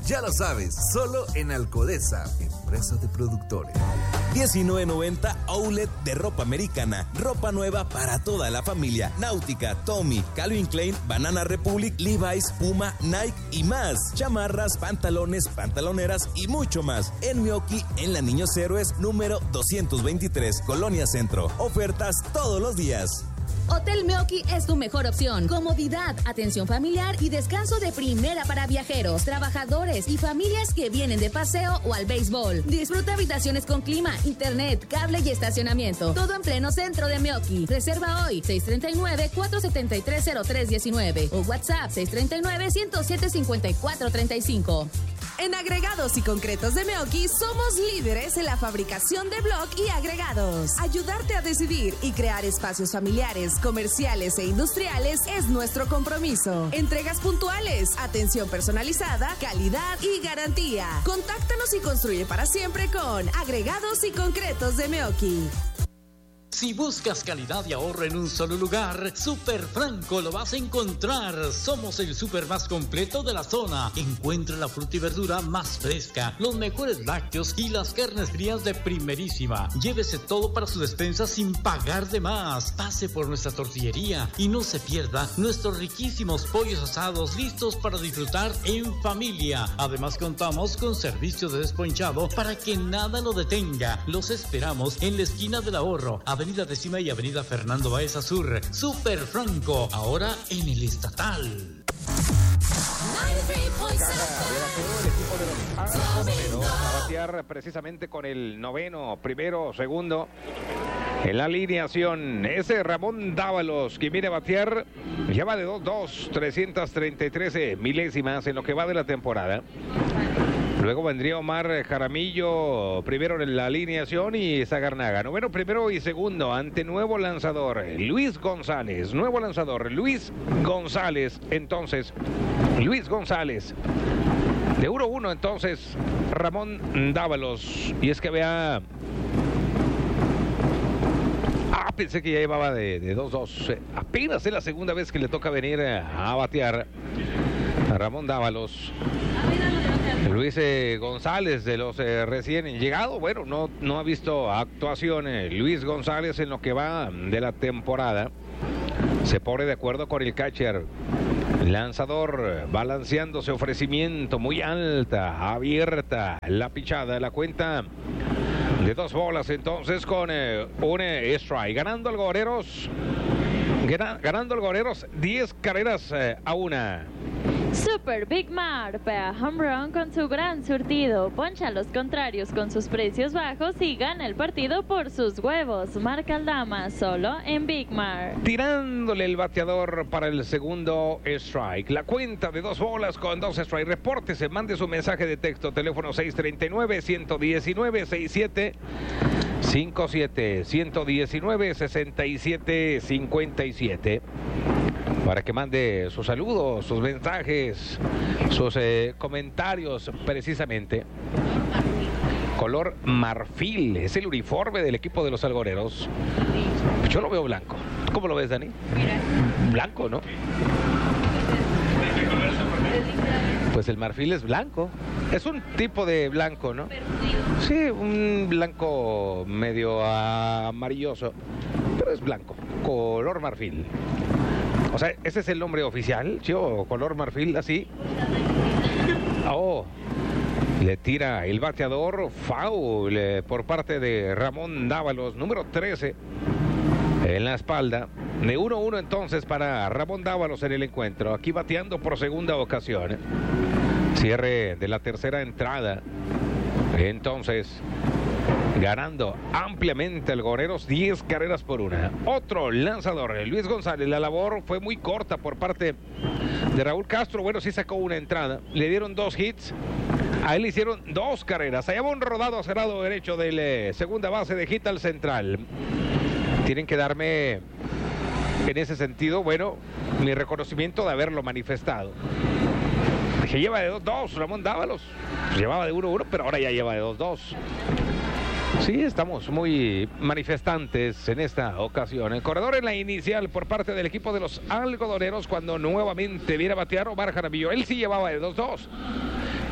Ya lo sabes, solo en Alcodesa, empresa de productores. 1990 Outlet de ropa americana. Ropa nueva para toda la familia. Náutica, Tommy, Calvin Klein, Banana Republic, Levi's, Puma, Nike y más. Chamarras, pantalones, pantaloneras y mucho más. En Meoqui, en la Niños Héroes, número 223, Colonia Centro. Ofertas todos los días. Hotel Meoqui es tu mejor opción. Comodidad, atención familiar y descanso de primera para viajeros, trabajadores y familias que vienen de paseo o al béisbol. Disfruta habitaciones con clima, internet, cable y estacionamiento. Todo en pleno centro de Meoqui. Reserva hoy 639-473-0319 o WhatsApp 639-107-5435. En Agregados y Concretos de Meoqui somos líderes en la fabricación de bloc y agregados. Ayudarte a decidir y crear espacios familiares, comerciales e industriales es nuestro compromiso. Entregas puntuales, atención personalizada, calidad y garantía. Contáctanos y construye para siempre con Agregados y Concretos de Meoqui. Si buscas calidad y ahorro en un solo lugar, Super Franco lo vas a encontrar. Somos el super más completo de la zona. Encuentra la fruta y verdura más fresca, los mejores lácteos y las carnes frías de primerísima. Llévese todo para su despensa sin pagar de más. Pase por nuestra tortillería y no se pierda nuestros riquísimos pollos asados listos para disfrutar en familia. Además contamos con servicio de desponchado para que nada lo detenga. Los esperamos en la esquina del Ahorro, Avenida Décima y Avenida Fernando Báez Sur. Super Franco, ahora en el Estatal. A batear precisamente con el noveno, primero, segundo. En la alineación, ese Ramón Dávalos, que viene a batear, lleva de 2-2, 333 milésimas en lo que va de la temporada. Luego vendría Omar Jaramillo, primero en la alineación, y Zagarnaga. Noveno, primero y segundo, ante nuevo lanzador, Luis González. Nuevo lanzador, Luis González. Entonces, Luis González. De 1-1, entonces, Ramón Dávalos. Y es que vea... pensé que ya llevaba de 2-2. Apenas es la segunda vez que le toca venir a batear a Ramón Dávalos. Luis González, de los recién llegados, bueno, no ha visto actuación Luis González en lo que va de la temporada. Se pone de acuerdo con el catcher. Lanzador balanceándose, ofrecimiento muy alta, abierta la pichada, la cuenta de 2 bolas entonces con un strike. Ganando el Goreros 10 carreras a 1. Super Big Mar pega home run con su gran surtido, poncha a los contrarios con sus precios bajos y gana el partido por sus huevos. Marca Aldama solo en Big Mar. Tirándole el bateador para el segundo strike. La cuenta de 2 bolas con 2 strikes. Repórtese, mande su mensaje de texto. Teléfono 639-119-6757. 119-6757. Para que mande sus saludos, sus mensajes, sus comentarios precisamente. Color marfil, es el uniforme del equipo de los algoreros. Yo lo veo blanco. ¿Cómo lo ves, Dani? Blanco, ¿no? Pues el marfil es blanco. Es un tipo de blanco, ¿no? Sí, un blanco medio amarilloso, pero es blanco. Color marfil. O sea, ese es el nombre oficial, yo, color marfil, así. Oh, le tira el bateador, foul por parte de Ramón Dávalos, número 13, en la espalda. De 1-1 entonces para Ramón Dávalos en el encuentro, aquí bateando por segunda ocasión. Cierre de la tercera entrada. Entonces, ganando ampliamente el Goreros, 10 carreras por 1. Otro lanzador, Luis González. La labor fue muy corta por parte de Raúl Castro. Bueno, sí sacó una entrada. Le dieron 2 hits. A él le hicieron 2 carreras. Allá va un rodado hacia el lado derecho del segunda base de hit al central. Tienen que darme, en ese sentido, bueno, mi reconocimiento de haberlo manifestado. Que lleva de 2-2, Ramón Dávalos. Llevaba de 1-1, pero ahora ya lleva de 2-2. Sí, estamos muy manifestantes en esta ocasión. El corredor en la inicial por parte del equipo de los algodoneros cuando nuevamente viene a batear Omar Jaramillo. Él sí llevaba de 2-2.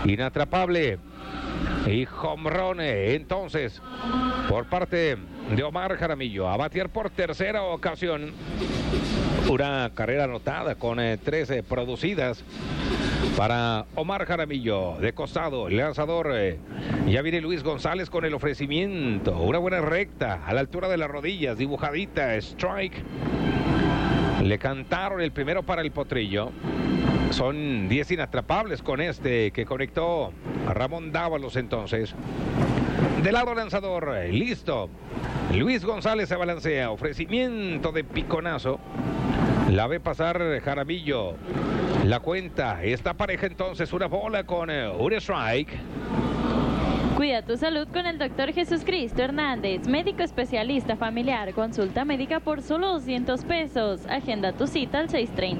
inatrapable y home run entonces por parte de Omar Jaramillo. A batear por tercera ocasión. Una carrera anotada con 13 producidas para Omar Jaramillo. De costado, el lanzador, ya viene Luis González con el ofrecimiento. Una buena recta a la altura de las rodillas, dibujadita, strike. Le cantaron el primero para el potrillo. Son 10 inatrapables con este que conectó a Ramón Dávalos entonces. De lado lanzador, listo. Luis González se balancea, ofrecimiento de piconazo. La ve pasar Jaramillo. La cuenta está pareja entonces, una bola con un strike. Cuida tu salud con el Dr. Jesús Cristo Hernández, médico especialista familiar. Consulta médica por solo 200 pesos. Agenda tu cita al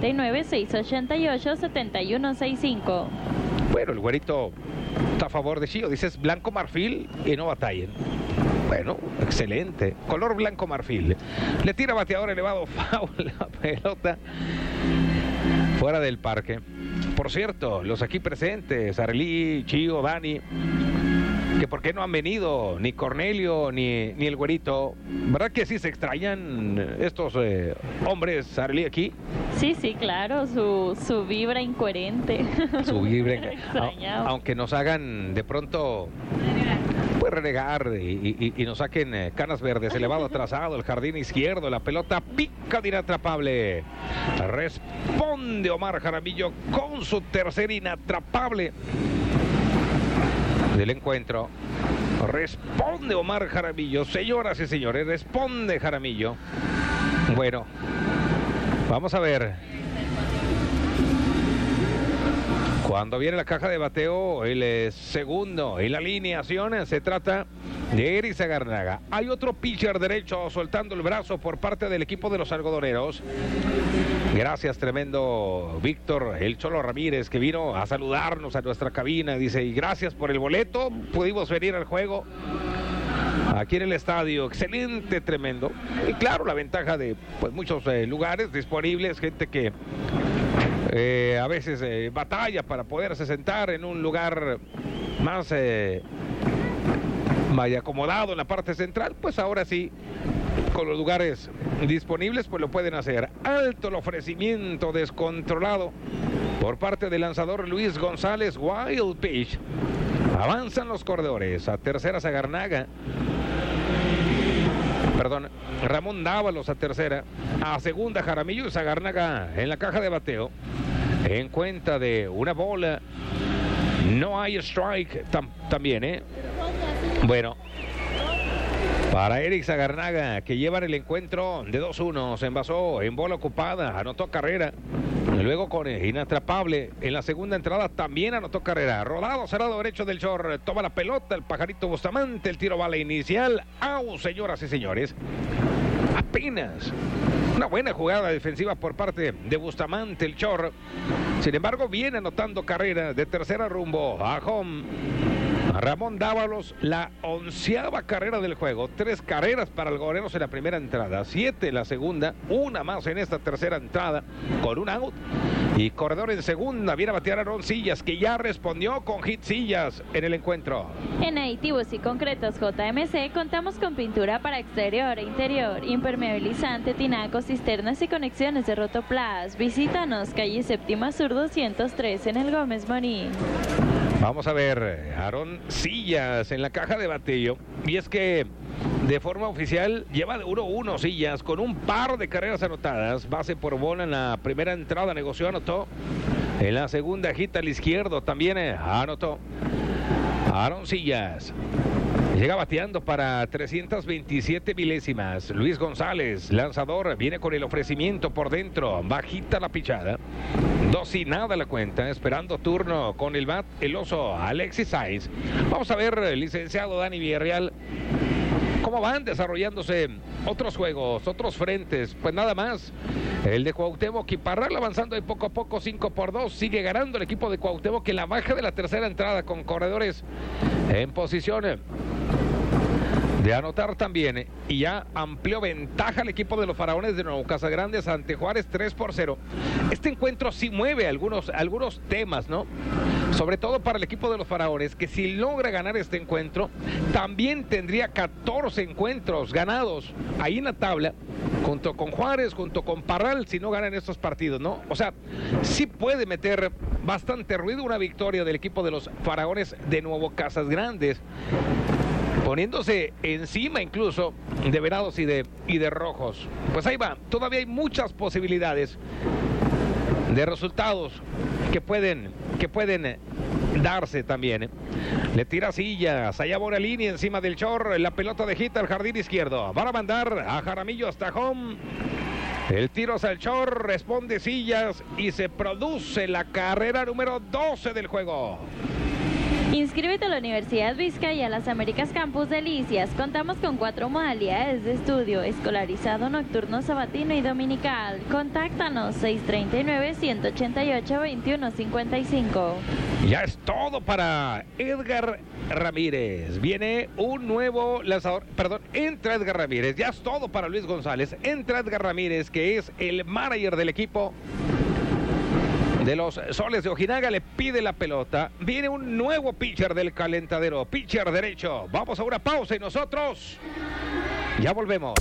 639-688-7165. Bueno, el güerito está a favor de Chio. Dices blanco marfil y no batallen. Bueno, excelente. Color blanco marfil. Le tira bateador elevado, foul, la pelota fuera del parque. Por cierto, los aquí presentes, Arely, Chio, Dani, que por qué no han venido ni Cornelio ni el güerito. ¿Verdad que sí se extrañan estos hombres, Arely, aquí? Sí, claro, su vibra incoherente. Su vibra aunque nos hagan de pronto pues renegar y nos saquen canas verdes. Elevado atrasado, el jardín izquierdo, la pelota pica de inatrapable. Responde Omar Jaramillo con su tercer inatrapable del encuentro. Responde Omar Jaramillo, señoras y señores, responde Jaramillo. Bueno, vamos a ver. Cuando viene la caja de bateo, el segundo en la alineación, se trata de Eric Sagarnaga. Hay otro pitcher derecho soltando el brazo por parte del equipo de los algodoneros. Gracias, tremendo Víctor El Cholo Ramírez, que vino a saludarnos a nuestra cabina. Dice, y gracias por el boleto, pudimos venir al juego aquí en el estadio. Excelente, tremendo. Y claro, la ventaja de pues muchos lugares disponibles, gente que a veces batalla para poderse sentar en un lugar más acomodado en la parte central. Pues ahora sí, con los lugares disponibles, pues lo pueden hacer. Alto el ofrecimiento descontrolado por parte del lanzador Luis González. Wild pitch. Avanzan los corredores. A tercera Sagarnaga. Perdón, Ramón Dávalos a tercera. A segunda Jaramillo y Sagarnaga en la caja de bateo. En cuenta de una bola. No hay strike también, Bueno, para Eric Sagarnaga, que lleva el encuentro de 2-1, se envasó en bola ocupada, anotó carrera. Luego con inatrapable en la segunda entrada también anotó carrera. Rodado, cerrado derecho del short, toma la pelota el pajarito Bustamante, el tiro bala inicial. ¡Au, señoras y señores! Apenas una buena jugada defensiva por parte de Bustamante, el short. Sin embargo, viene anotando carrera de tercera rumbo a home. Ramón Dávalos, la 11ª carrera del juego. 3 carreras para algodoneros en la primera entrada, 7 en la segunda, una más en esta tercera entrada, con un out. Y corredor en segunda, viene a batear Aarón Sillas, que ya respondió con hit Sillas en el encuentro. En Aditivos y Concretos JMC contamos con pintura para exterior e interior, impermeabilizante, tinacos, cisternas y conexiones de Rotoplas. Visítanos, calle Séptima Sur 203 en el Gómez Morín. Vamos a ver, Aarón Sillas en la caja de bateo. Y es que de forma oficial lleva de 1-1 Sillas con un par de carreras anotadas. Base por bola en la primera entrada, negoció, anotó. En la segunda, agita al izquierdo, también anotó. Aarón Sillas llega bateando para 327 milésimas. Luis González, lanzador, viene con el ofrecimiento por dentro. Bajita la pichada. 2-0 la cuenta, esperando turno con el bat, el oso Alexis Sainz. Vamos a ver, licenciado Dani Villarreal, cómo van desarrollándose otros juegos, otros frentes. Pues nada más, el de Cuauhtémoc y Parral avanzando de poco a poco, 5-2. Sigue ganando el equipo de Cuauhtémoc en la baja de la tercera entrada, con corredores en posición de anotar también, y ya amplió ventaja el equipo de los Faraones de Nuevo Casagrandes ante Juárez 3-0. Este encuentro sí mueve algunos temas, ¿no? sobre todo para el equipo de los Faraones, que si logra ganar este encuentro, también tendría 14 encuentros ganados ahí en la tabla, junto con Juárez, junto con Parral, si no ganan estos partidos, ¿no? O sea, sí puede meter bastante ruido una victoria del equipo de los Faraones de Nuevo Casas Grandes, poniéndose encima incluso de Venados y de Rojos. Pues ahí va, todavía hay muchas posibilidades de resultados que pueden darse también. Le tira Sillas, allá va una línea encima del Chor, la pelota de hit al jardín izquierdo, van a mandar a Jaramillo hasta home. El tiro hacia el Chor, responde Sillas y se produce la carrera número 12 del juego. Inscríbete a la Universidad Vizca y a las Américas Campus Delicias. Contamos con 4 modalidades de estudio: escolarizado, nocturno, sabatino y dominical. Contáctanos 639-188-2155. Ya es todo para Edgar Ramírez. Viene un nuevo lanzador, entra Edgar Ramírez. Ya es todo para Luis González. Entra Edgar Ramírez, que es el manager del equipo de los Soles de Ojinaga, le pide la pelota. Viene un nuevo pitcher del calentadero, pitcher derecho. Vamos a una pausa y nosotros ya volvemos.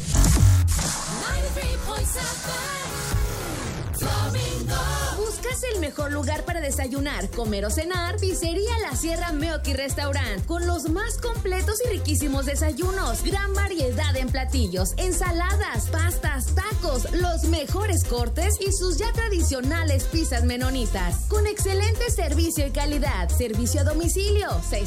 ¿Buscas el mejor lugar para desayunar, comer o cenar? Pizzería La Sierra Meoqui Restaurant, con los más completos y riquísimos desayunos, gran variedad en platillos, ensaladas, pastas, tacos, los mejores cortes y sus ya tradicionales pizzas menonitas, con excelente servicio y calidad. Servicio a domicilio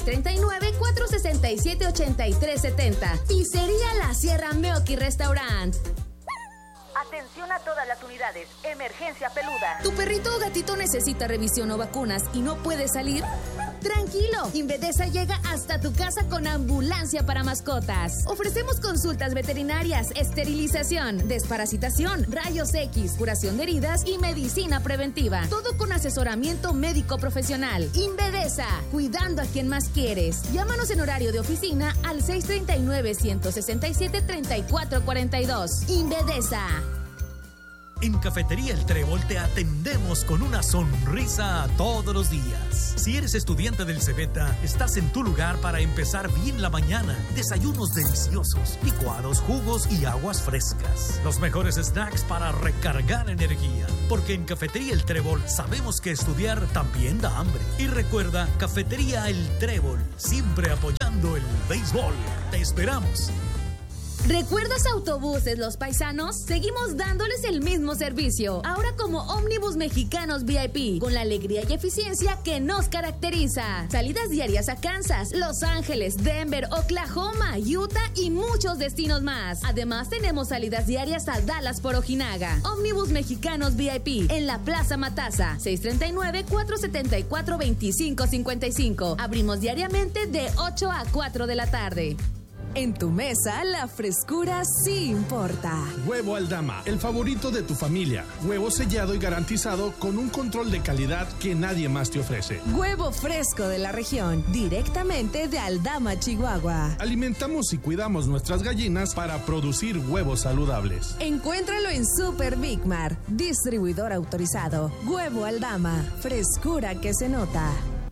639-467-8370. Pizzería La Sierra Meoqui Restaurant. Atención a todas las unidades. Emergencia peluda. ¿Tu perrito o gatito necesita revisión o vacunas y no puede salir? Tranquilo, Invedesa llega hasta tu casa con ambulancia para mascotas. Ofrecemos consultas veterinarias, esterilización, desparasitación, rayos X, curación de heridas y medicina preventiva. Todo con asesoramiento médico profesional. Invedesa, cuidando a quien más quieres. Llámanos en horario de oficina al 639-167-3442. Invedesa. En Cafetería El Trébol te atendemos con una sonrisa todos los días. Si eres estudiante del Cebeta, estás en tu lugar para empezar bien la mañana. Desayunos deliciosos, licuados, jugos y aguas frescas. Los mejores snacks para recargar energía. Porque en Cafetería El Trébol sabemos que estudiar también da hambre. Y recuerda, Cafetería El Trébol, siempre apoyando el béisbol. Te esperamos. ¿Recuerdas Autobuses Los Paisanos? Seguimos dándoles el mismo servicio, ahora como Ómnibus Mexicanos VIP, con la alegría y eficiencia que nos caracteriza. Salidas diarias a Kansas, Los Ángeles, Denver, Oklahoma, Utah y muchos destinos más. Además tenemos salidas diarias a Dallas por Ojinaga. Ómnibus Mexicanos VIP, en la Plaza Matasa, 639-474-2555. Abrimos diariamente de 8 a 4 de la tarde. En tu mesa, la frescura sí importa. Huevo Aldama, el favorito de tu familia. Huevo sellado y garantizado con un control de calidad que nadie más te ofrece. Huevo fresco de la región, directamente de Aldama, Chihuahua. Alimentamos y cuidamos nuestras gallinas para producir huevos saludables. Encuéntralo en Super Big Mar, distribuidor autorizado. Huevo Aldama, frescura que se nota.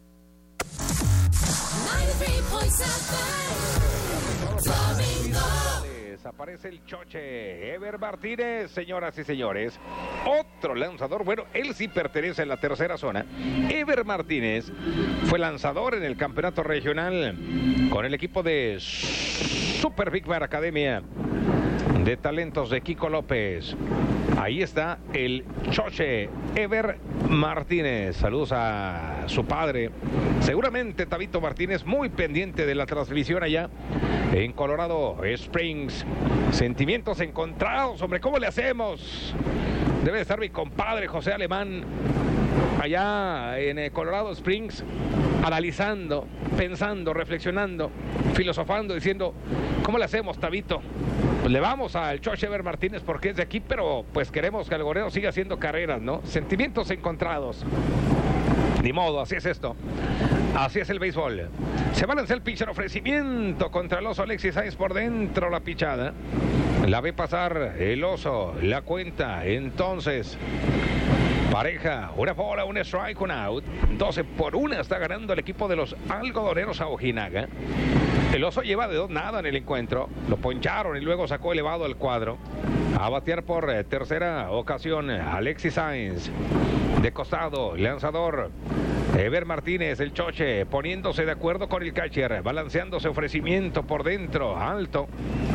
Aparece el choche, Ever Martínez, señoras y señores. Otro lanzador, bueno, él sí pertenece a la tercera zona. Ever Martínez fue lanzador en el campeonato regional con el equipo de Super Big Mar Academia de Talentos de Kiko López. Ahí está el choche, Ever Martínez. Saludos a su padre. Seguramente Tabito Martínez muy pendiente de la transmisión allá en Colorado Springs. Sentimientos encontrados, hombre, ¿cómo le hacemos? Debe de estar mi compadre José Alemán allá en Colorado Springs, analizando, pensando, reflexionando, filosofando, diciendo, ¿cómo le hacemos, Tabito? Pues le vamos al choche Ever Martínez porque es de aquí, pero pues queremos que el goreo siga haciendo carreras, ¿no? Sentimientos encontrados. Ni modo, así es esto. Así es el béisbol. Se va a lanzar el pitcher, ofrecimiento contra el oso Alexis Sáenz por dentro, la pichada. La ve pasar el oso, la cuenta. Entonces, Pareja, una bola, un strike, un out. 12-1 está ganando el equipo de los algodoneros a Ojinaga. El Oso lleva de 2-0 en el encuentro. Lo poncharon y luego sacó elevado al cuadro. A batear por tercera ocasión Alexis Sainz. De costado, lanzador Ever Martínez, el Choche, poniéndose de acuerdo con el catcher, balanceándose, ofrecimiento por dentro, alto.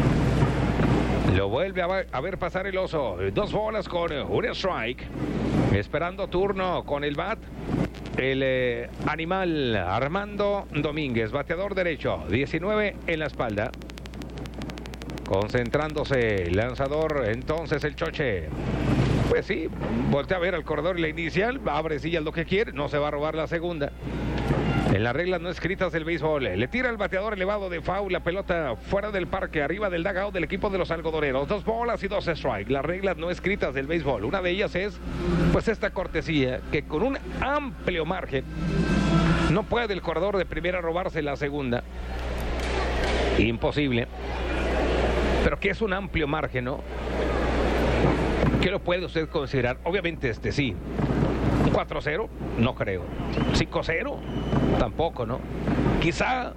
Lo vuelve a ver pasar el Oso. 2 bolas con un strike. Esperando turno con el bat. El animal Armando Domínguez, bateador derecho, 19 en la espalda. Concentrándose, lanzador, entonces el Choche. Pues sí, voltea a ver al corredor y la inicial, abre sillas lo que quiere, no se va a robar la segunda. En las reglas no escritas del béisbol, le tira el bateador elevado de foul, la pelota fuera del parque, arriba del dugout del equipo de los algodoneros. 2 bolas y 2 strikes, las reglas no escritas del béisbol. Una de ellas es, pues, esta cortesía, que con un amplio margen, no puede el corredor de primera robarse la segunda. Imposible. Pero que es un amplio margen, ¿no? ¿Qué lo puede usted considerar? Obviamente sí. ¿Un 4-0? No creo. ¿5-0? Tampoco, ¿no? Quizá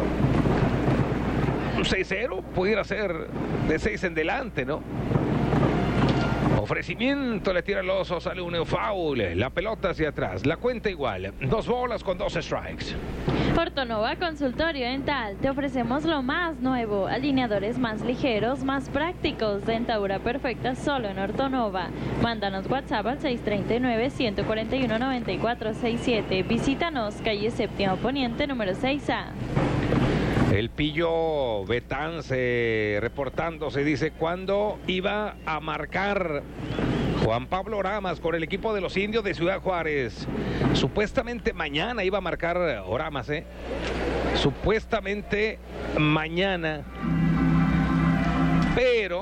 un 6-0 pudiera ser de 6 en delante, ¿no? Ofrecimiento, le tira el Oso, sale un foul, la pelota hacia atrás, la cuenta igual, 2 bolas con 2 strikes. Ortonova Consultorio Dental, te ofrecemos lo más nuevo, alineadores más ligeros, más prácticos, dentadura perfecta solo en Ortonova. Mándanos WhatsApp al 639-141-9467, visítanos, calle Séptimo Poniente, número 6A. El Pillo Betance reportándose, dice, ¿cuándo iba a marcar Juan Pablo Oramas con el equipo de los Indios de Ciudad Juárez? Supuestamente mañana iba a marcar Oramas, supuestamente mañana, pero,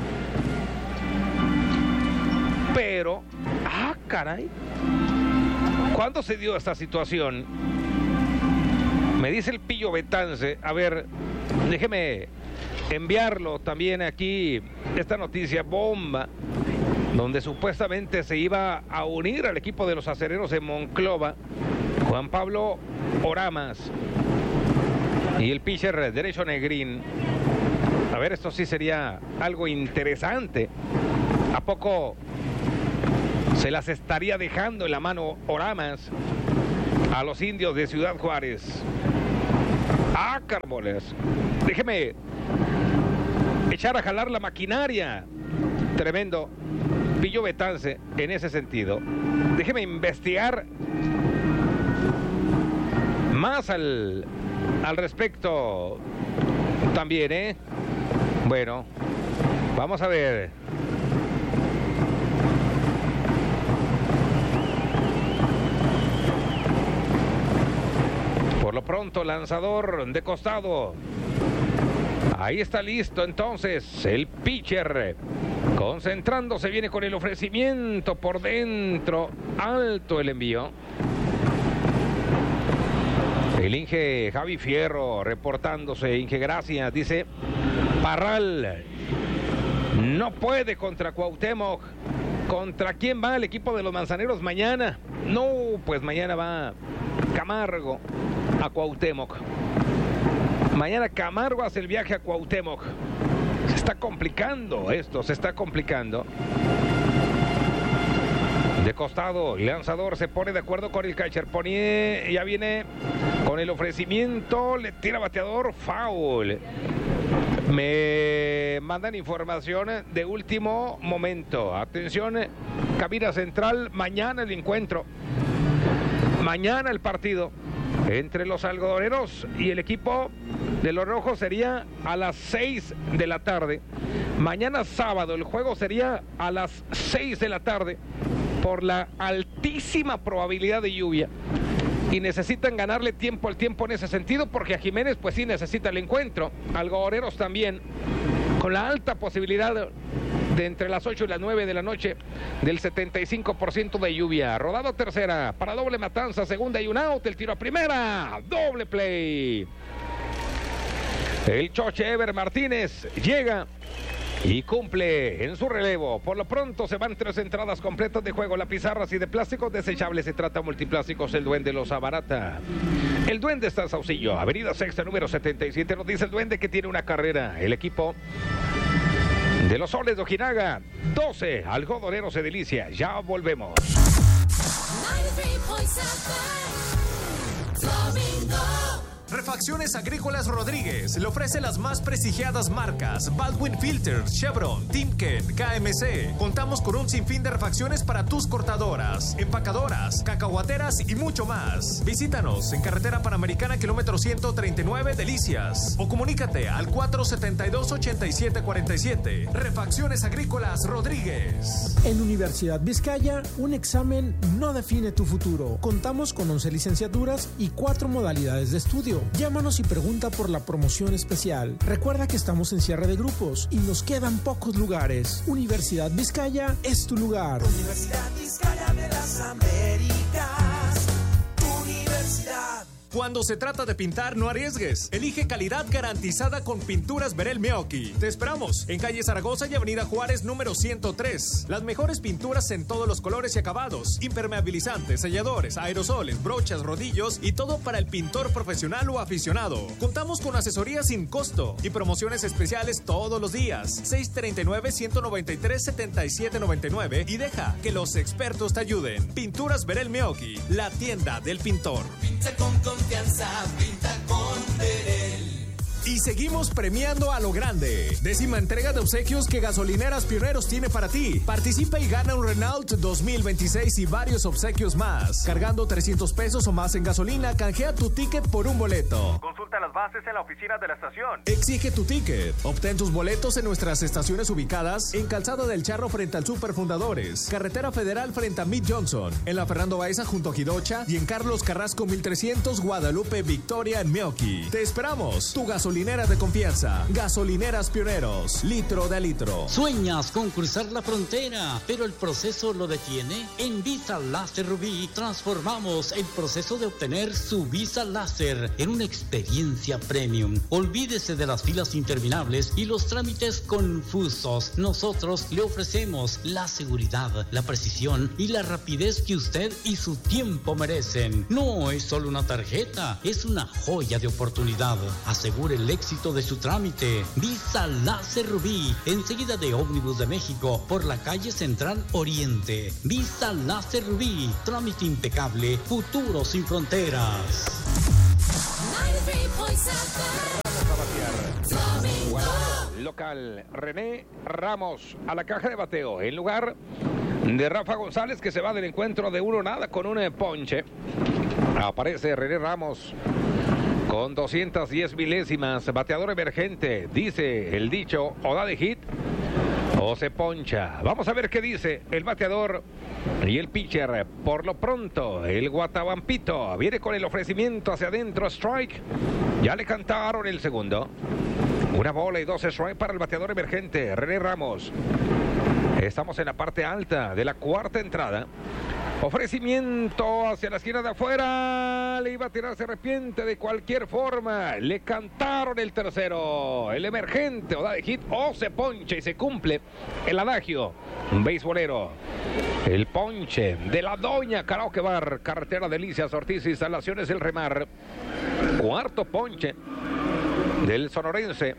caray, ¿cuándo se dio esta situación? Me dice el Pillo Betance, a ver, déjeme enviarlo también aquí, esta noticia bomba, donde supuestamente se iba a unir al equipo de los acereros de Monclova, Juan Pablo Oramas y el pitcher derecho Negrín. A ver, esto sí sería algo interesante. ¿A poco se las estaría dejando en la mano Oramas a los Indios de Ciudad Juárez? Carbones, déjeme echar a jalar la maquinaria. Tremendo Pillo Betance en ese sentido. Déjeme investigar más al respecto también, Bueno, vamos a ver. Por lo pronto, lanzador de costado. Ahí está listo entonces el pitcher. Concentrándose, viene con el ofrecimiento por dentro. Alto el envío. El Inge Javi Fierro reportándose. Inge, gracias. Dice, Parral no puede contra Cuauhtémoc. ¿Contra quién va el equipo de los Manzaneros mañana? No, pues mañana va Camargo a Cuauhtémoc. Mañana Camargo hace el viaje a Cuauhtémoc. Se está complicando esto, se está complicando. De costado, el lanzador se pone de acuerdo con el catcher. Ya viene con el ofrecimiento, le tira bateador, foul. Me mandan información de último momento. Atención, cabina central, mañana el encuentro. Mañana el partido entre los algodoneros y el equipo de los rojos sería a las 6 de la tarde. Mañana sábado el juego sería a las 6 de la tarde por la altísima probabilidad de lluvia. Y necesitan ganarle tiempo al tiempo en ese sentido, porque a Jiménez pues sí necesita el encuentro. Algodoneros también, con la alta posibilidad de entre las 8 y las 9 de la noche del 75% de lluvia. Rodado tercera, para doble matanza, segunda y un out, el tiro a primera, doble play. El Choche Ever Martínez llega y cumple en su relevo. Por lo pronto se van 3 entradas completas de juego. La pizarra así de plásticos desechables. Se trata de Multiplásticos. El Duende los abarata. El Duende está en Saucillo, Avenida Sexta, número 77. Nos dice el Duende que tiene una carrera. El equipo de los Soles de Ojinaga, 12, Algodoneros de Delicia. Ya volvemos. 93.7 Refacciones Agrícolas Rodríguez le ofrece las más prestigiadas marcas Baldwin Filters, Chevron, Timken, KMC. Contamos con un sinfín de refacciones para tus cortadoras, empacadoras, cacahuateras y mucho más. Visítanos en Carretera Panamericana, kilómetro 139, Delicias. O comunícate al 472-8747. Refacciones Agrícolas Rodríguez. En Universidad Vizcaya, un examen no define tu futuro. Contamos con 11 licenciaturas y 4 modalidades de estudio. Llámanos y pregunta por la promoción especial. Recuerda que estamos en cierre de grupos y nos quedan pocos lugares. Universidad Vizcaya es tu lugar. Universidad Vizcaya de las Américas. Universidad. Cuando se trata de pintar, no arriesgues. Elige calidad garantizada con Pinturas Verel Meoqui. Te esperamos en calle Zaragoza y avenida Juárez, número 103. Las mejores pinturas en todos los colores y acabados. Impermeabilizantes, selladores, aerosoles, brochas, rodillos y todo para el pintor profesional o aficionado. Contamos con asesoría sin costo y promociones especiales todos los días. 639-193-7799 y deja que los expertos te ayuden. Pinturas Verel Meoqui, la tienda del pintor. Pinta con confianza, pinta con Verel. Y seguimos premiando a lo grande. 10ª entrega de obsequios que Gasolineras Pioneros tiene para ti. Participa y gana un Renault 2026 y varios obsequios más. Cargando 300 pesos o más en gasolina, canjea tu ticket por un boleto. Consulta las bases en la oficina de la estación. Exige tu ticket. Obtén tus boletos en nuestras estaciones ubicadas en Calzada del Charro frente al Super Fundadores, Carretera Federal frente a Mid Johnson, en la Fernando Baeza junto a Jidocha y en Carlos Carrasco 1300 Guadalupe Victoria en Meoqui. Te esperamos. Tu gasolinera de confianza. Gasolineras Pioneros. Litro de litro. ¿Sueñas con cruzar la frontera, pero el proceso lo detiene? En Visa Láser Rubí transformamos el proceso de obtener su visa láser en una experiencia premium. Olvídese de las filas interminables y los trámites confusos. Nosotros le ofrecemos la seguridad, la precisión y la rapidez que usted y su tiempo merecen. No es solo una tarjeta, es una joya de oportunidad. Asegure el éxito de su trámite. Visa Láser Rubí, enseguida de Ómnibus de México, por la calle Central Oriente. Visa Láser Rubí, trámite impecable, futuro sin fronteras. 93.7 Local René Ramos a la caja de bateo en lugar de Rafa González, que se va del encuentro de 1-0 con un ponche. Aparece René Ramos con 210 milésimas, bateador emergente, dice el dicho, o da de hit o se poncha. Vamos a ver qué dice el bateador y el pitcher. Por lo pronto, el Guatabampito viene con el ofrecimiento hacia adentro, strike. Ya le cantaron el segundo. 1 bola y 2 strike para el bateador emergente, René Ramos. Estamos en la parte alta de la 4ª entrada. Ofrecimiento hacia la esquina de afuera. Le iba a tirar, se arrepiente de cualquier forma. Le cantaron el tercero. El emergente o da de hit o se ponche y se cumple el adagio beisbolero. El ponche de la Doña Karaoke Bar, Carretera Delicias, Ortiz, Instalaciones El Remar. 4º ponche del sonorense.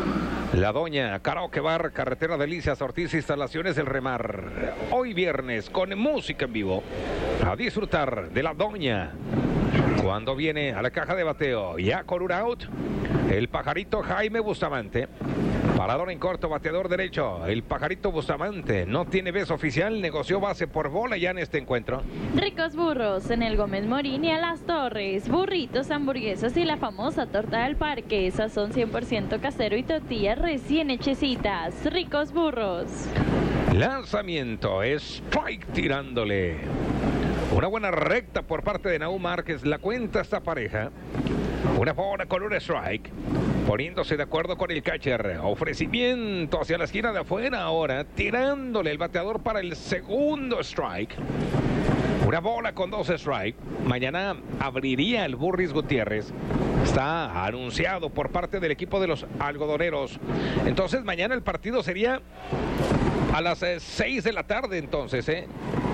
La Doña Karaoke Bar, Carretera Delicias, Ortiz, Instalaciones El Remar. Hoy viernes con música en vivo. A disfrutar de La Doña. Cuando viene a la caja de bateo, ya con un out, el pajarito Jaime Bustamante. Parador en corto, bateador derecho. El pajarito Bustamante no tiene beso oficial, negoció base por bola ya en este encuentro. Ricos burros en el Gómez Morín y a Las Torres. Burritos, hamburguesas y la famosa torta del parque. Sazón 100% casero y tortillas recién hechecitas. Ricos burros. Lanzamiento, strike tirándole. Una buena recta por parte de Nahum Márquez. La cuenta esta pareja. Una bola con un strike. Poniéndose de acuerdo con el catcher. Ofrecimiento hacia la esquina de afuera ahora. Tirándole el bateador para el segundo strike. Una bola con 2 strike. Mañana abriría el Burris Gutiérrez. Está anunciado por parte del equipo de los algodoneros. Entonces mañana el partido sería a las 6 de la tarde entonces, ¿eh?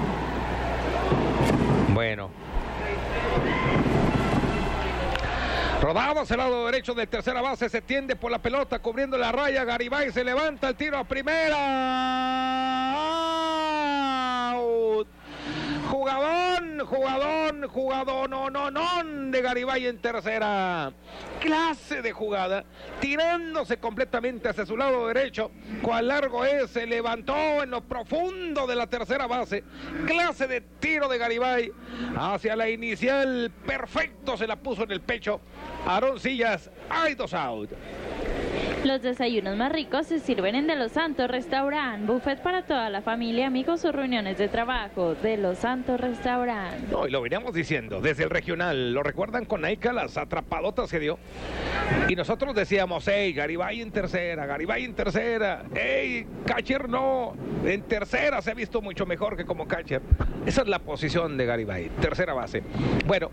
Bueno. Rodado hacia el lado derecho de tercera base, se tiende por la pelota, cubriendo la raya, Garibay se levanta, el tiro a primera. Out. Jugadón de Garibay en tercera. Clase de jugada, tirándose completamente hacia su lado derecho. Cuán largo es, se levantó en lo profundo de la tercera base. Clase de tiro de Garibay hacia la inicial. Perfecto, se la puso en el pecho. Aarón Sillas, hay 2 out. Los desayunos más ricos se sirven en De Los Santos Restaurant. Buffet para toda la familia, amigos o reuniones de trabajo. De Los Santos Restaurant. No, y lo veníamos diciendo desde el regional. ¿Lo recuerdan con Naika las atrapadotas que dio? Y nosotros decíamos, hey, Garibay en tercera. Hey, catcher no. En tercera se ha visto mucho mejor que como catcher. Esa es la posición de Garibay, tercera base. Bueno.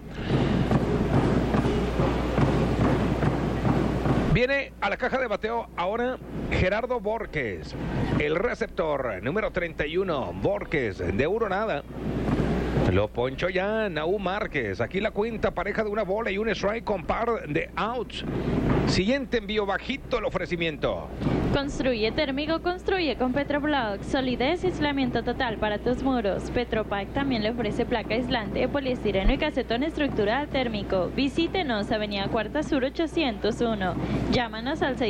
Viene a la caja de bateo ahora Gerardo Borges, el receptor número 31, Borges, de uno nada. Lo ponchó ya Nahum Márquez. Aquí la cuenta pareja de una bola y un strike con par de outs. Siguiente envío, bajito el ofrecimiento. Construye térmico, construye con Petroblock. Solidez y aislamiento total para tus muros. Petropac también le ofrece placa aislante, poliestireno y casetón estructural térmico. Visítenos, Avenida Cuarta Sur 801. Llámanos al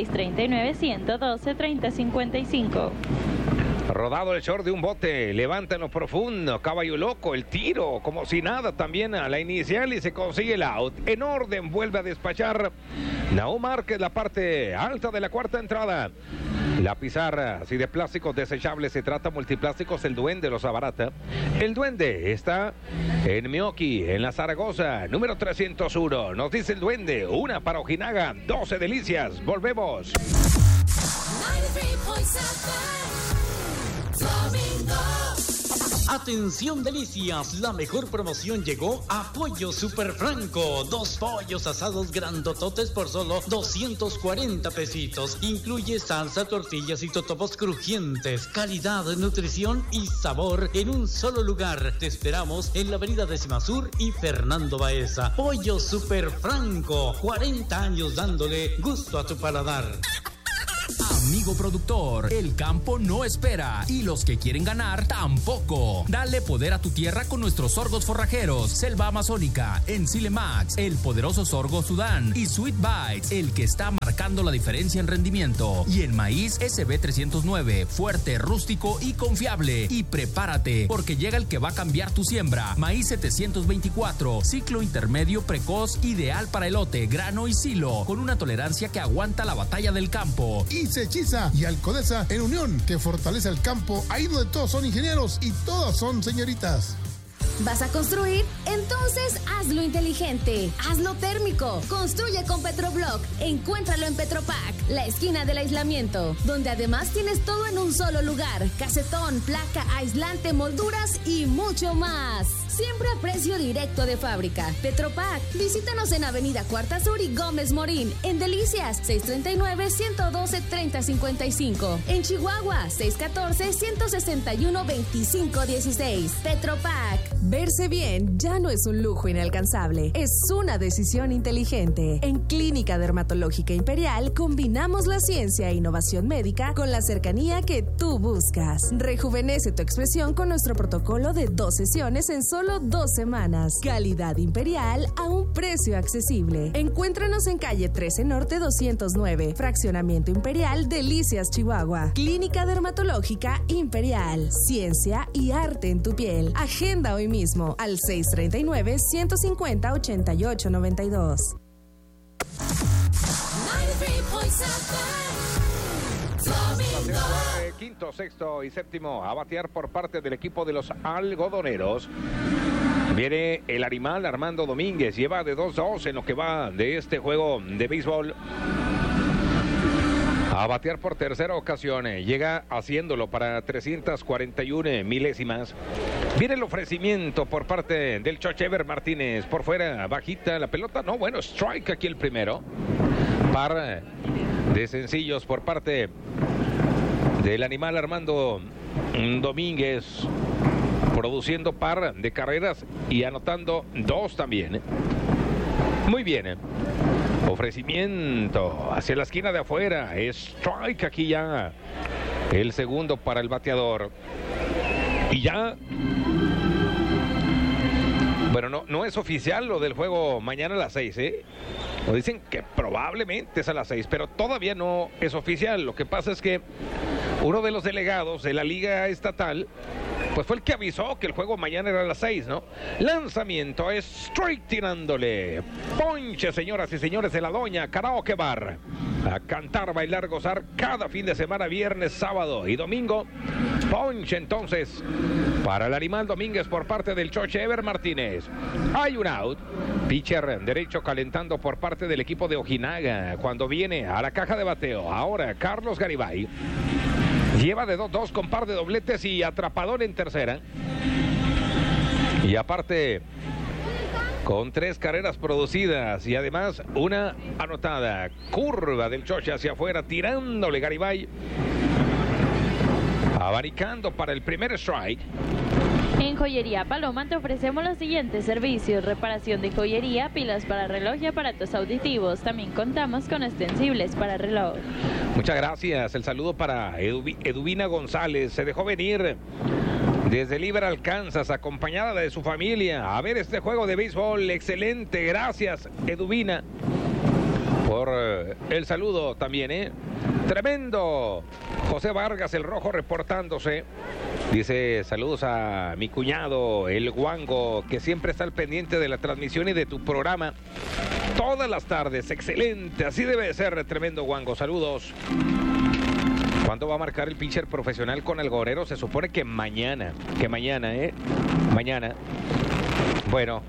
639-112-3055. Rodado el short de un bote, levanta en lo profundo, caballo loco, el tiro, como si nada, también a la inicial y se consigue el out. En orden, vuelve a despachar Nahum Márquez, la parte alta de la cuarta entrada. La pizarra, si de plásticos desechables se trata, Multiplásticos El Duende los abarata. El Duende está en Meoqui, en la Zaragoza, número 301. Nos dice el Duende, una para Ojinaga, 12 delicias. Volvemos. 93.7 Atención delicias, la mejor promoción llegó a Pollo Super Franco. 2 pollos asados grandototes por solo 240 pesitos. Incluye salsa, tortillas y totopos crujientes. Calidad, nutrición y sabor en un solo lugar. Te esperamos en la avenida Décima Sur y Fernando Baeza. Pollo Super Franco, 40 años dándole gusto a tu paladar. Amigo productor, el campo no espera y los que quieren ganar tampoco. Dale poder a tu tierra con nuestros sorgos forrajeros, Selva Amazónica, Enzile Max, el poderoso sorgo Sudán y Sweet Bites, el que está marcando la diferencia en rendimiento. Y el maíz SB 309, fuerte, rústico y confiable. Y prepárate, porque llega el que va a cambiar tu siembra. Maíz 724, ciclo intermedio precoz, ideal para elote, grano y silo, con una tolerancia que aguanta la batalla del campo. Y Sechiza y Alcodesa en unión, que fortalece el campo, ahí donde todos son ingenieros y todas son señoritas. ¿Vas a construir? Entonces hazlo inteligente, hazlo térmico. Construye con Petroblock. Encuéntralo en Petropac, la esquina del aislamiento, donde además tienes todo en un solo lugar: casetón, placa, aislante, molduras y mucho más. Siempre a precio directo de fábrica. Petropac, visítanos en Avenida Cuarta Sur y Gómez Morín. En Delicias, 639-112-3055. En Chihuahua, 614-161-2516. Petropac. Verse bien ya no es un lujo inalcanzable, es una decisión inteligente. En Clínica Dermatológica Imperial combinamos la ciencia e innovación médica con la cercanía que tú buscas. Rejuvenece tu expresión con nuestro protocolo de 2 sesiones en solo 2 semanas. Calidad Imperial a un precio accesible. Encuéntranos en calle 13 Norte 209, Fraccionamiento Imperial, Delicias, Chihuahua. Clínica Dermatológica Imperial. Ciencia y arte en tu piel. Agenda hoy mismo al 639-150-8892. 93.7 Quinto, sexto y séptimo a batear por parte del equipo de los algodoneros. Viene el animal Armando Domínguez, lleva de 2-2 en lo que va de este juego de béisbol. a batear por tercera ocasión. Llega haciéndolo para 341 milésimas. Viene el ofrecimiento por parte del Choche Ever Martínez. Por fuera, bajita la pelota. No, bueno, strike aquí el primero. Par de sencillos por parte del animal Armando Domínguez. Produciendo par de carreras y anotando 2 también. Muy bien. Ofrecimiento hacia la esquina de afuera. Strike aquí ya. El segundo para el bateador. Y ya. Bueno, no es oficial lo del juego mañana a las 6, ¿eh? O dicen que probablemente es a las 6, pero todavía no es oficial. Lo que pasa es que uno de los delegados de la Liga Estatal pues fue el que avisó que el juego mañana era a las 6, ¿no? Lanzamiento, strike tirándole. Ponche, señoras y señores, de la Doña Karaoke Bar. A cantar, bailar, gozar cada fin de semana, viernes, sábado y domingo. Ponche entonces para el animal Domínguez por parte del Choche Ever Martínez. Hay un out. Pitcher derecho calentando por parte del equipo de Ojinaga cuando viene a la caja de bateo. Ahora Carlos Garibay. Lleva de 2-2 con par de dobletes y atrapador en tercera. Y aparte, con 3 carreras producidas y además una anotada. Curva del Choche hacia afuera, tirándole Garibay. Abanicando para el primer strike. En Joyería Paloma te ofrecemos los siguientes servicios: reparación de joyería, pilas para reloj y aparatos auditivos. También contamos con extensibles para reloj. Muchas gracias. El saludo para Eduvina González. Se dejó venir desde Liberal, Kansas, acompañada de su familia a ver este juego de béisbol. Excelente. Gracias, Eduvina, por el saludo también, ¿eh? Tremendo. José Vargas, el rojo, reportándose. Dice, saludos a mi cuñado, el Guango, que siempre está al pendiente de la transmisión y de tu programa todas las tardes. Excelente, así debe de ser, tremendo Guango. Saludos. ¿Cuándo va a marcar el pitcher profesional con Algodonero? Se supone que mañana. Mañana. Bueno.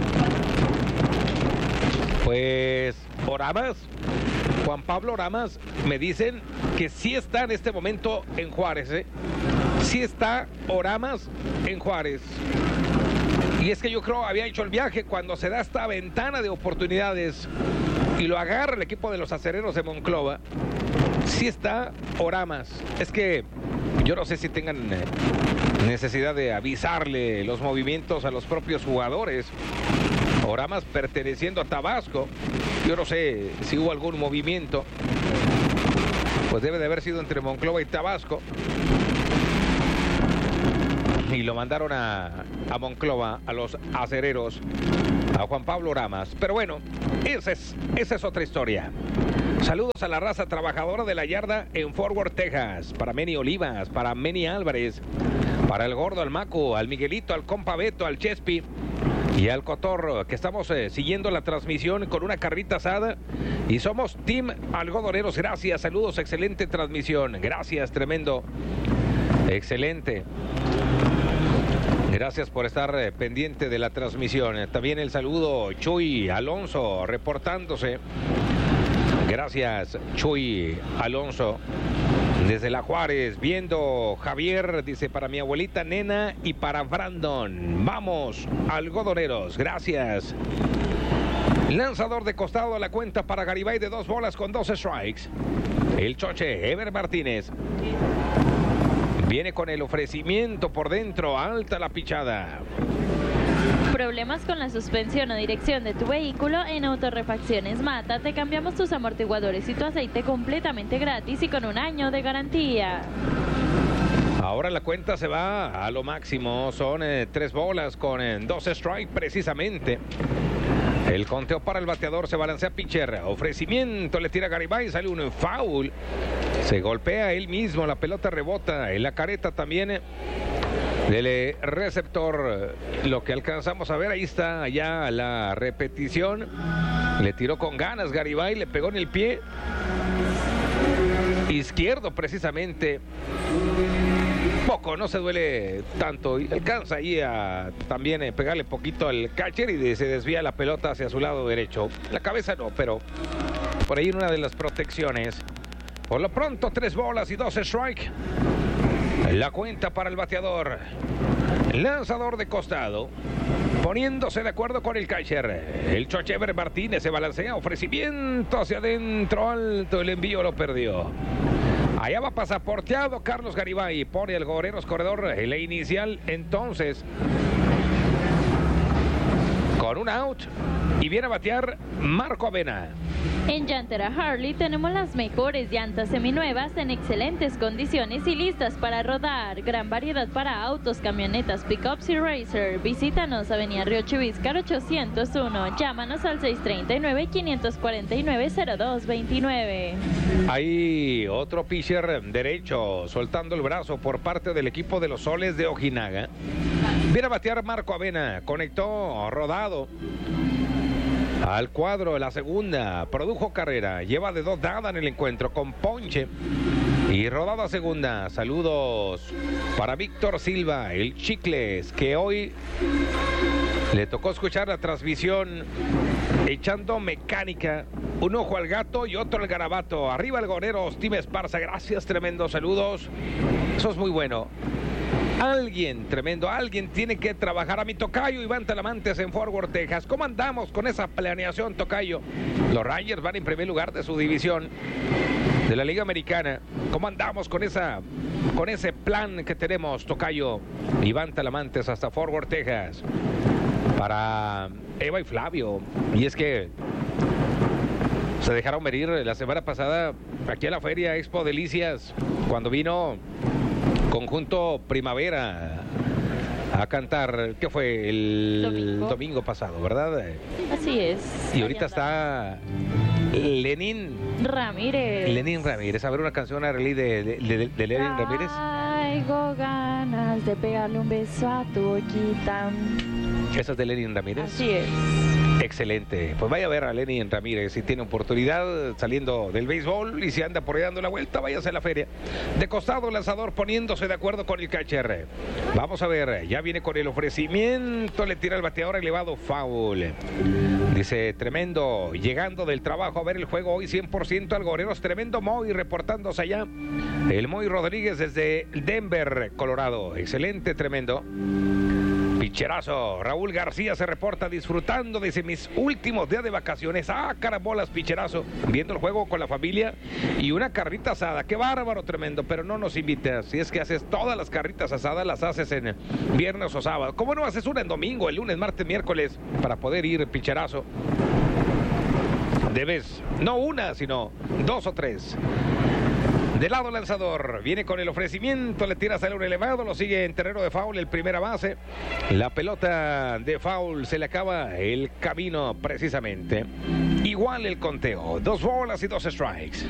Pues, Oramas, Juan Pablo Oramas, me dicen que sí está en este momento en Juárez, ¿eh? Sí está Oramas en Juárez. Y es que yo creo había hecho el viaje cuando se da esta ventana de oportunidades y lo agarra el equipo de los Acereros de Monclova. Sí está Oramas. Es que yo no sé si tengan necesidad de avisarle los movimientos a los propios jugadores. Oramas perteneciendo a Tabasco. Yo no sé si hubo algún movimiento. Pues debe de haber sido entre Monclova y Tabasco. Y lo mandaron a Monclova, a los Acereros, a Juan Pablo Oramas. Pero bueno, esa es otra historia. Saludos a la raza trabajadora de la yarda en Fort Worth, Texas. Para Meni Olivas, para Meni Álvarez, para el Gordo, al Macu, al Miguelito, al Compa Beto, al Chespi y al Cotorro, que estamos siguiendo la transmisión con una carrita asada y somos Team Algodoneros. Gracias, saludos, excelente transmisión. Gracias, tremendo, excelente. Gracias por estar pendiente de la transmisión. También el saludo Chuy Alonso reportándose. Gracias, Chuy Alonso. Desde La Juárez, viendo Javier, dice, para mi abuelita Nena y para Brandon. Vamos, Algodoneros, gracias. Lanzador de costado a la cuenta para Garibay de 2 bolas con 2 strikes. El Choche Ever Martínez viene con el ofrecimiento por dentro, alta la pichada. ¿Problemas con la suspensión o dirección de tu vehículo? En Autorrefacciones Mata te cambiamos tus amortiguadores y tu aceite completamente gratis y con 1 año de garantía. Ahora la cuenta se va a lo máximo, son 3 bolas con 2 strikes precisamente. El conteo para el bateador, se balancea pitcher, ofrecimiento, le tira Garibay, sale un foul, se golpea él mismo, la pelota rebota en la careta también del receptor. Lo que alcanzamos a ver, ahí está ya la repetición, le tiró con ganas Garibay, le pegó en el pie izquierdo precisamente. Poco, no se duele tanto y alcanza ahí a también pegarle poquito al catcher y se desvía la pelota hacia su lado derecho. La cabeza no, pero por ahí en una de las protecciones Por lo pronto, 3 bolas y 2 strike. La cuenta para el bateador. Lanzador de costado. Poniéndose de acuerdo con el catcher. El Chochever Martínez se balancea. Ofrecimiento hacia adentro alto. El envío lo perdió. Allá va pasaporteado Carlos Garibay. Pone el Goreros corredor en la inicial. Entonces, con un out. Y viene a batear Marco Avena. En Llantera Harley tenemos las mejores llantas seminuevas en excelentes condiciones y listas para rodar. Gran variedad para autos, camionetas, pickups y racer. Visítanos Avenida Río Chivíscar 801. Llámanos al 639-549-0229. Hay otro pitcher derecho soltando el brazo por parte del equipo de los Soles de Ojinaga. Viene a batear Marco Avena. Conectó rodado al cuadro de la segunda, produjo carrera, lleva de 2 dadas en el encuentro con ponche y rodado a segunda. Saludos para Víctor Silva, el Chicles, que hoy le tocó escuchar la transmisión echando mecánica, un ojo al gato y otro al garabato. Arriba el gonero Steve Esparza, gracias, tremendo, saludos, eso es muy bueno. Alguien tiene que trabajar. A mi tocayo Iván Talamantes en Fort Worth, Texas. ¿Cómo andamos con esa planeación, tocayo? Los Rangers van en primer lugar de su división de la Liga Americana. ¿Cómo andamos con ese plan que tenemos, tocayo? Iván Talamantes hasta Fort Worth, Texas. Para Eva y Flavio. Y es que se dejaron venir la semana pasada aquí a la Feria Expo Delicias cuando vino Conjunto Primavera a cantar, ¿qué fue? El domingo pasado, ¿verdad? Así es. Y ahorita está Lenín Ramírez. A ver una canción a Relí de Lenín Ramírez. Traigo ganas de pegarle un beso a tu boquita. ¿Esa es de Lenín Ramírez? Así es. Excelente. Pues vaya a ver a Lenín Ramírez si tiene oportunidad saliendo del béisbol y si anda por ahí dando la vuelta, váyase a la feria. De costado, el lanzador poniéndose de acuerdo con el catcher. Vamos a ver, ya viene con el ofrecimiento, le tira el bateador elevado, foul. Dice, tremendo, llegando del trabajo a ver el juego hoy 100% algoreros, tremendo Moy reportándose allá. El Moy Rodríguez desde Denver, Colorado. Excelente, tremendo. Picherazo, Raúl García se reporta disfrutando, dice, mis últimos días de vacaciones. Carambolas, picherazo, viendo el juego con la familia y una carnita asada. Qué bárbaro, tremendo, pero no nos invitas. Si es que haces todas las carnitas asadas, las haces en viernes o sábado. ¿Cómo no haces una en domingo, el lunes, martes, miércoles, para poder ir, picherazo? Debes, no una, sino 2 o 3. De lado lanzador, viene con el ofrecimiento, le tira a un elevado, lo sigue en terreno de foul, el primera base. La pelota de foul, se le acaba el camino precisamente. Igual el conteo, 2 bolas y 2 strikes.